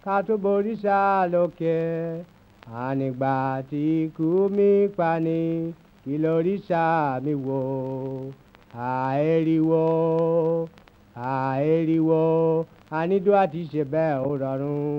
ká tó boríṣà lókè ànígbà tí ikú mi pani kí lóríṣà mi wò àìríwó àìríwó ànídó àti ṣe bẹ́ẹ̀ ó rọrùn.